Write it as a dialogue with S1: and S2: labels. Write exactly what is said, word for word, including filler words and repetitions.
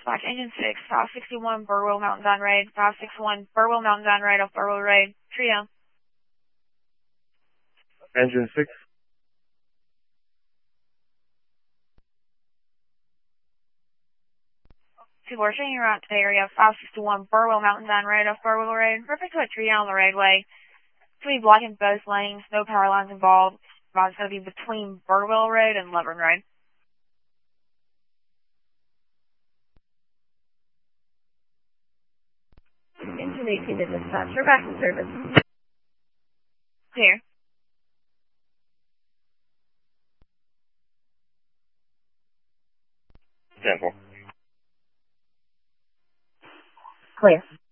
S1: Dispatch Engine six, five sixty-one Burwell Mountain Vine Raid, five sixty-one Burwell Mountain Vine Raid off Burwell Raid, trio.
S2: Engine six.
S1: Two four, changing route to the area, five sixty-one Burwell Mountain Vine Raid off Burwell Raid, perfect to a trio on the railway. It's going to be blocking both lanes, no power lines involved. It's going to be between Burwell Raid and Levern Raid.
S3: Engine eighteen to dispatch. We're back in service.
S1: Clear.
S2: Sample.
S3: Clear.